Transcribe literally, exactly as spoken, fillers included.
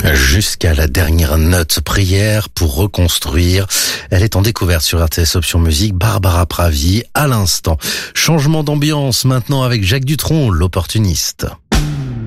Jusqu'à la dernière note, prière pour reconstruire. Elle est en découverte sur R T S Option Musique. Barbara Pravi à l'instant. Changement d'ambiance maintenant avec Jacques Dutronc, l'opportuniste.